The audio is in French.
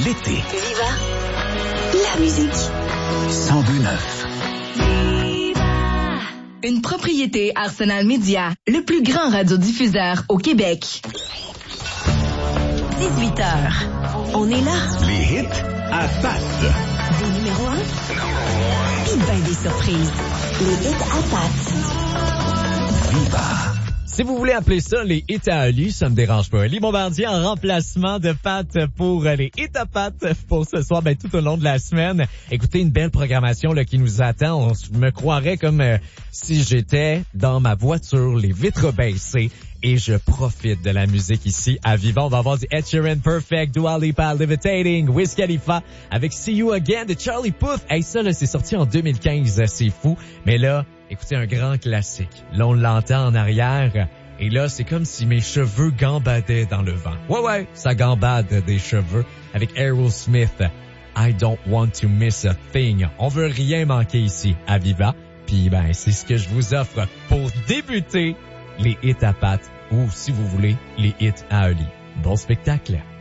l'été. Viva la musique. 102.9. Une propriété Arsenal Média, le plus grand radiodiffuseur au Québec. 18h. On est là. Les hits à Pat. Des numéros 1. Puis ben des surprises. Les hits à Pat. Viva. Si vous voulez appeler ça les hits à Ali, ça me dérange pas. Ali Bombardier en remplacement de Pat pour les hits à Pat pour ce soir, tout au long de la semaine. Écoutez, une belle programmation là qui nous attend. On me croirait comme si j'étais dans ma voiture, les vitres baissées. Et je profite de la musique ici à Viva. On va avoir du Ed Sheeran Perfect, Dua Lipa Levitating, Wiz Khalifa avec See You Again de Charlie Puth. Hey, ça là, c'est sorti en 2015, c'est fou. Mais là, écoutez, un grand classique. Là, on l'entend en arrière. Et là, c'est comme si mes cheveux gambadaient dans le vent. Ouais, ça gambade des cheveux. Avec Aerosmith, I Don't Want to Miss a Thing. On veut rien manquer ici à Viva. Puis c'est ce que je vous offre pour débuter les hits à Pat ou, si vous voulez, les hits à Ali. Bon spectacle!